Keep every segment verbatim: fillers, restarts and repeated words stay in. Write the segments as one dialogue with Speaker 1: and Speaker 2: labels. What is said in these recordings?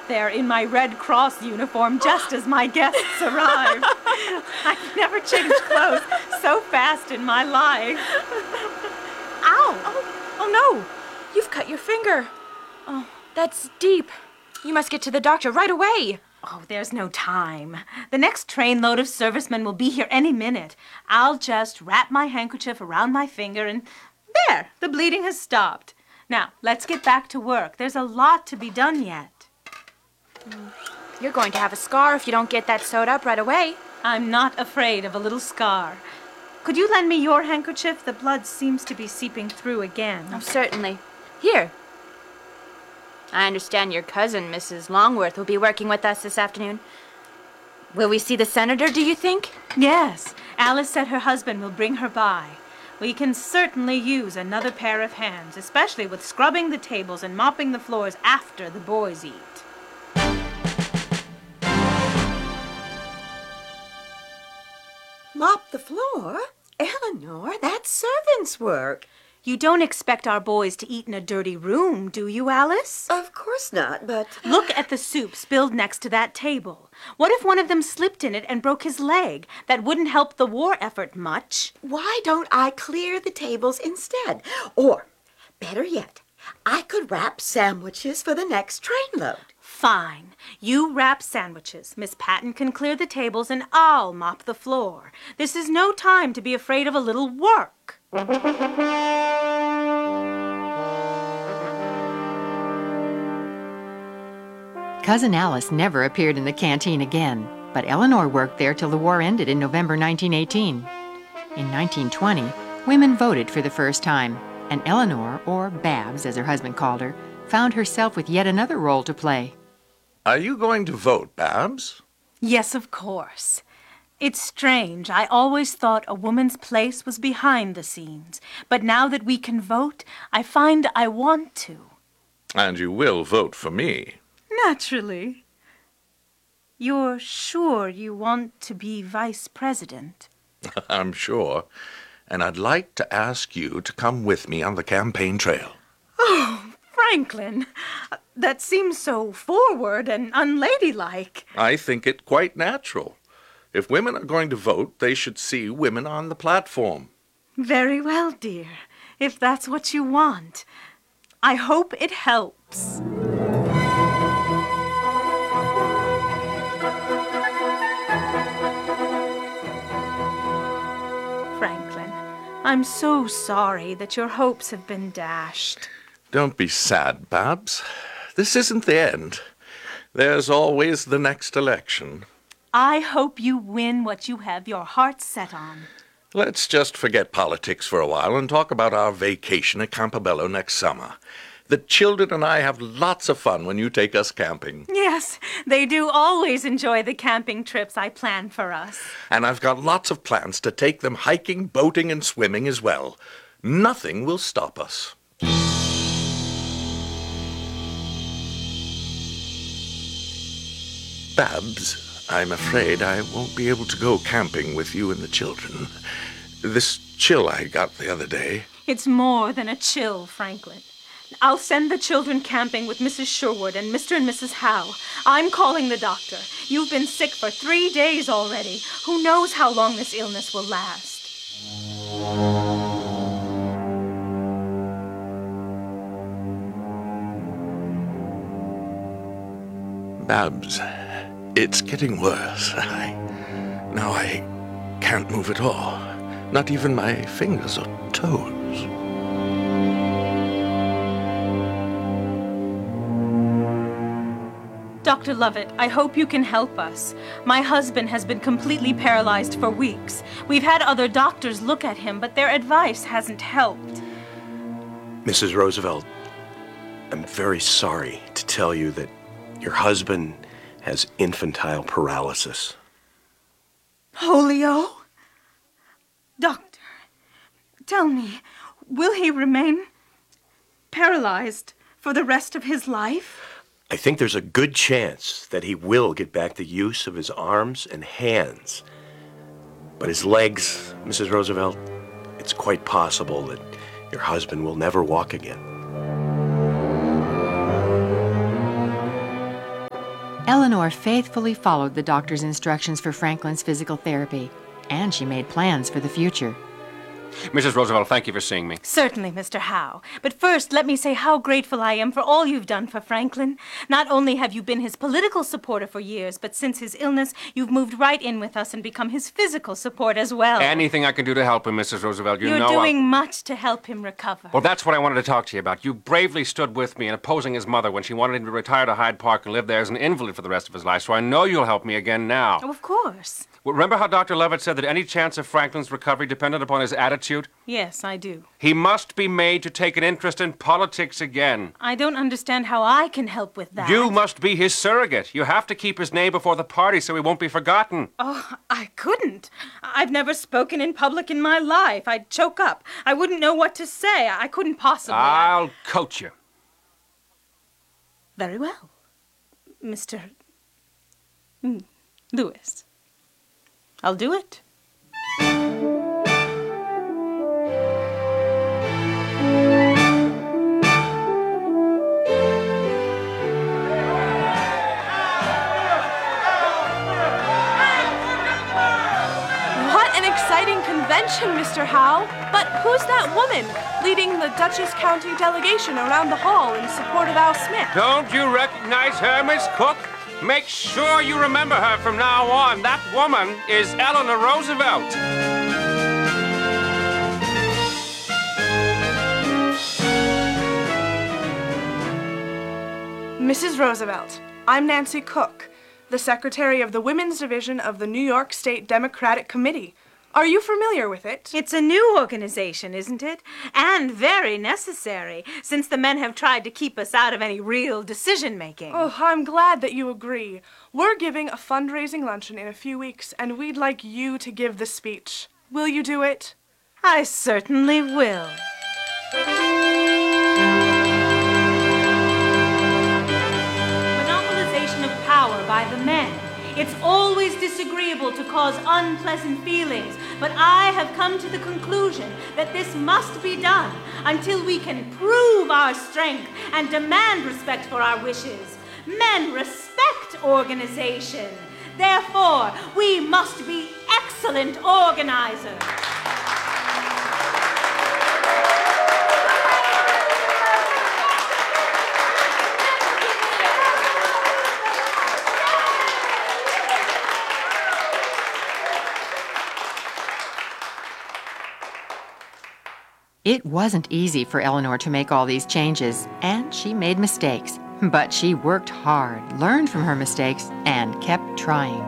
Speaker 1: there in my Red Cross uniform just as my guests arrived. I've never changed clothes so fast in my life. Ow!
Speaker 2: Oh, oh no! You've cut your finger. Oh, that's deep. You must get to the doctor right away.
Speaker 1: Oh, there's no time. The next trainload of servicemen will be here any minute. I'll just wrap my handkerchief around my finger and there, the bleeding has stopped. Now, let's get back to work. There's a lot to be done yet.
Speaker 2: You're going to have a scar if you don't get that sewed up right away.
Speaker 1: I'm not afraid of a little scar. Could you lend me your handkerchief? The blood seems to be seeping through again.
Speaker 2: Oh, certainly. Here. I understand your cousin, Missus Longworth, will be working with us this afternoon. Will we see the senator, do you think?
Speaker 1: Yes. Alice said her husband will bring her by. We can certainly use another pair of hands, especially with scrubbing the tables and mopping the floors after the boys eat.
Speaker 3: Mop the floor? Eleanor, that's servants' work.
Speaker 1: You don't expect our boys to eat in a dirty room, do you, Alice?
Speaker 3: Of course not, but...
Speaker 1: Look at the soup spilled next to that table. What if one of them slipped in it and broke his leg? That wouldn't help the war effort much.
Speaker 3: Why don't I clear the tables instead? Or, better yet, I could wrap sandwiches for the next trainload.
Speaker 1: Fine. You wrap sandwiches. Miss Patton can clear the tables and I'll mop the floor. This is no time to be afraid of a little work.
Speaker 4: Cousin Alice never appeared in the canteen again, but Eleanor worked there till the war ended in November nineteen eighteen. In nineteen twenty, women voted for the first time, and Eleanor, or Babs as her husband called her, found herself with yet another role to play.
Speaker 5: Are you going to vote, Babs?
Speaker 1: Yes, of course. It's strange. I always thought a woman's place was behind the scenes. But now that we can vote, I find I want to.
Speaker 5: And you will vote for me.
Speaker 1: Naturally. You're sure you want to be vice president?
Speaker 5: I'm sure. And I'd like to ask you to come with me on the campaign trail.
Speaker 1: Oh, Franklin, that seems so forward and unladylike.
Speaker 5: I think it quite natural. If women are going to vote, they should see women on the platform.
Speaker 1: Very well, dear, if that's what you want. I hope it helps. Franklin, I'm so sorry that your hopes have been dashed.
Speaker 5: Don't be sad, Babs. This isn't the end. There's always the next election.
Speaker 1: I hope you win what you have your heart set on.
Speaker 5: Let's just forget politics for a while and talk about our vacation at Campobello next summer. The children and I have lots of fun when you take us camping.
Speaker 1: Yes, they do always enjoy the camping trips I plan for us.
Speaker 5: And I've got lots of plans to take them hiking, boating, and swimming as well. Nothing will stop us. Babs, I'm afraid I won't be able to go camping with you and the children. This chill I got the other day.
Speaker 1: It's more than a chill, Franklin. I'll send the children camping with Missus Sherwood and Mister and Missus Howe. I'm calling the doctor. You've been sick for three days already. Who knows how long this illness will last?
Speaker 5: Babs, it's getting worse. I, now I can't move at all. Not even my fingers or toes.
Speaker 1: Doctor Lovett, I hope you can help us. My husband has been completely paralyzed for weeks. We've had other doctors look at him, but their advice hasn't helped.
Speaker 6: Missus Roosevelt, I'm very sorry to tell you that your husband has infantile paralysis.
Speaker 1: Polio? Doctor, tell me, will he remain paralyzed for the rest of his life?
Speaker 6: I think there's a good chance that he will get back the use of his arms and hands. But his legs, Missus Roosevelt, it's quite possible that your husband will never walk again.
Speaker 4: Eleanor faithfully followed the doctor's instructions for Franklin's physical therapy, and she made plans for the future.
Speaker 7: Missus Roosevelt, thank you for seeing me.
Speaker 1: Certainly, Mister Howe. But first, let me say how grateful I am for all you've done for Franklin. Not only have you been his political supporter for years, but since his illness, you've moved right in with us and become his physical support as well.
Speaker 7: Anything I can do to help him, Missus Roosevelt, you
Speaker 1: You're
Speaker 7: know
Speaker 1: doing
Speaker 7: I'll...
Speaker 1: much to help him recover.
Speaker 7: Well, that's what I wanted to talk to you about. You bravely stood with me in opposing his mother when she wanted him to retire to Hyde Park and live there as an invalid for the rest of his life, so I know you'll help me again now.
Speaker 1: Oh, of course.
Speaker 7: Well, remember how Doctor Levitt said that any chance of Franklin's recovery depended upon his attitude?
Speaker 1: Yes, I do.
Speaker 7: He must be made to take an interest in politics again.
Speaker 1: I don't understand how I can help with that.
Speaker 7: You must be his surrogate. You have to keep his name before the party so he won't be forgotten.
Speaker 1: Oh, I couldn't. I've never spoken in public in my life. I'd choke up. I wouldn't know what to say. I couldn't possibly.
Speaker 7: I'll coach you.
Speaker 1: Very well, Mister Mm, Lewis. I'll do it.
Speaker 8: What an exciting convention, Mister Howe. But who's that woman leading the Dutchess County delegation around the hall in support of Al Smith?
Speaker 7: Don't you recognize her, Miss Cook? Make sure you remember her from now on. That woman is Eleanor Roosevelt.
Speaker 8: Missus Roosevelt, I'm Nancy Cook, the secretary of the Women's Division of the New York State Democratic Committee. Are you familiar with it?
Speaker 1: It's a new organization, isn't it? And very necessary, since the men have tried to keep us out of any real decision-making.
Speaker 8: Oh, I'm glad that you agree. We're giving a fundraising luncheon in a few weeks, and we'd like you to give the speech. Will you do it?
Speaker 1: I certainly will. Monopolization of power by the men. It's always disagreeable to cause unpleasant feelings, but I have come to the conclusion that this must be done until we can prove our strength and demand respect for our wishes. Men respect organization. Therefore, we must be excellent organizers.
Speaker 4: It wasn't easy for Eleanor to make all these changes, and she made mistakes. But she worked hard, learned from her mistakes, and kept trying.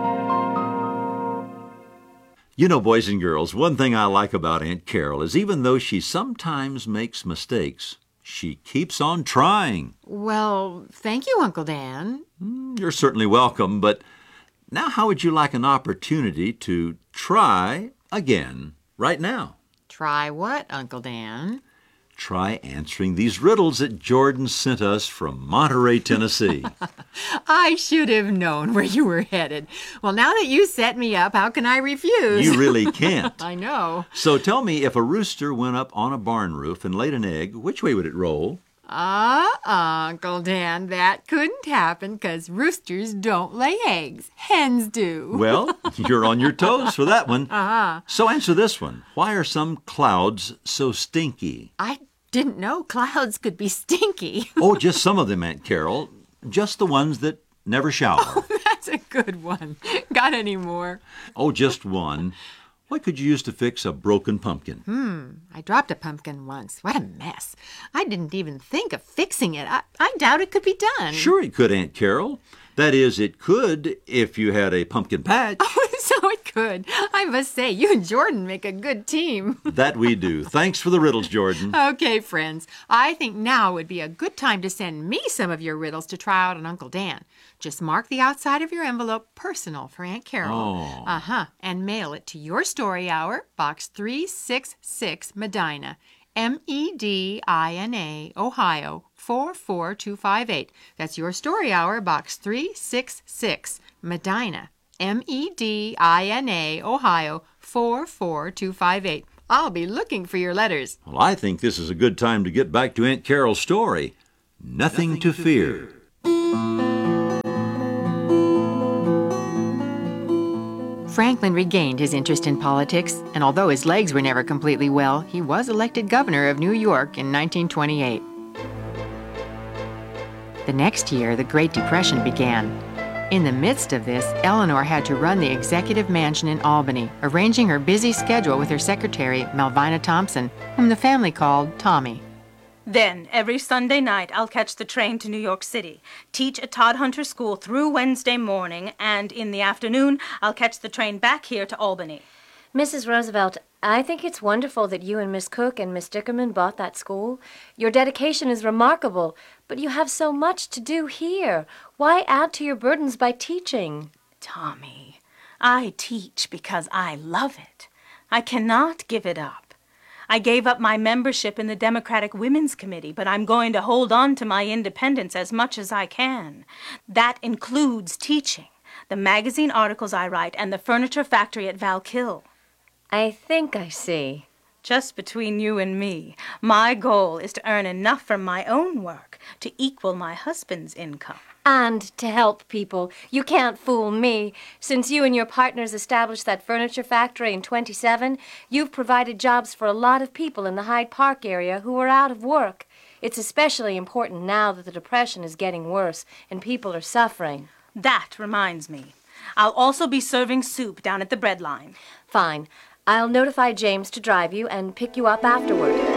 Speaker 9: You know, boys and girls, one thing I like about Aunt Carol is even though she sometimes makes mistakes, she keeps on trying.
Speaker 4: Well, thank you, Uncle Dan.
Speaker 9: You're certainly welcome, but now how would you like an opportunity to try again right now?
Speaker 4: Try what, Uncle Dan?
Speaker 9: Try answering these riddles that Jordan sent us from Monterey, Tennessee.
Speaker 4: I should have known where you were headed. Well, now that you set me up, how can I refuse?
Speaker 9: You really can't.
Speaker 4: I know.
Speaker 9: So tell me, if a rooster went up on a barn roof and laid an egg, which way would it roll?
Speaker 4: Uh-uh, Uncle Dan, that couldn't happen because roosters don't lay eggs. Hens do.
Speaker 9: Well, you're on your toes for that one.
Speaker 4: Uh-huh.
Speaker 9: So answer this one. Why are some clouds so stinky?
Speaker 4: I didn't know clouds could be stinky.
Speaker 9: Oh, just some of them, Aunt Carol. Just the ones that never shower.
Speaker 4: Oh, that's a good one. Got any more?
Speaker 9: Oh, just one. What could you use to fix a broken pumpkin?
Speaker 4: Hmm, I dropped a pumpkin once. What a mess. I didn't even think of fixing it. I, I doubt it could be done.
Speaker 9: Sure it could, Aunt Carol. That is, it could if you had a pumpkin patch.
Speaker 4: Oh, so it could. I must say, you and Jordan make a good team.
Speaker 9: That we do. Thanks for the riddles, Jordan.
Speaker 4: Okay, friends. I think now would be a good time to send me some of your riddles to try out on Uncle Dan. Just mark the outside of your envelope personal for Aunt Carol.
Speaker 9: Oh.
Speaker 4: Uh-huh. And mail it to Your Story Hour, Box three sixty-six, Medina, M E D I N A, Ohio, four four two five eight. That's Your Story Hour, Box three sixty-six, Medina, M E D I N A, Ohio, four four two five eight. I'll be looking for your letters.
Speaker 9: Well, I think this is a good time to get back to Aunt Carol's story. Nothing, Nothing to, to fear. fear.
Speaker 4: Franklin regained his interest in politics, and although his legs were never completely well, he was elected governor of New York in nineteen twenty-eight. The next year, the Great Depression began. In the midst of this, Eleanor had to run the executive mansion in Albany, arranging her busy schedule with her secretary, Malvina Thompson, whom the family called Tommy.
Speaker 1: Then, every Sunday night, I'll catch the train to New York City, teach at Todd Hunter School through Wednesday morning, and in the afternoon, I'll catch the train back here to Albany.
Speaker 10: Missus Roosevelt, I think it's wonderful that you and Miss Cook and Miss Dickerman bought that school. Your dedication is remarkable, but you have so much to do here. Why add to your burdens by teaching?
Speaker 1: Tommy, I teach because I love it. I cannot give it up. I gave up my membership in the Democratic Women's Committee, but I'm going to hold on to my independence as much as I can. That includes teaching, the magazine articles I write, and the furniture factory at Valkill.
Speaker 10: I think I see.
Speaker 1: Just between you and me, my goal is to earn enough from my own work to equal my husband's income.
Speaker 10: And to help people. You can't fool me. Since you and your partners established that furniture factory in twenty-seven, you've provided jobs for a lot of people in the Hyde Park area who are out of work. It's especially important now that the Depression is getting worse and people are suffering.
Speaker 1: That reminds me. I'll also be serving soup down at the bread line.
Speaker 10: Fine. I'll notify James to drive you and pick you up afterward.